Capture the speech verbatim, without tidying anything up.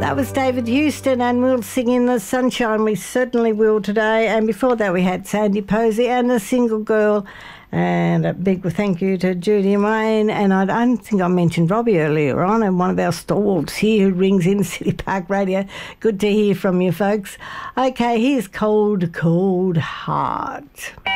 That was David Houston, and we'll sing in the sunshine. We certainly will today. And before that, we had Sandy Posey and The Single Girl. And a big thank you to Judy and Wayne. And I don't think I mentioned Robbie earlier on, and one of our stalwarts here who rings in City Park Radio. Good to hear from you, folks. Okay, here's Cold, Cold Heart.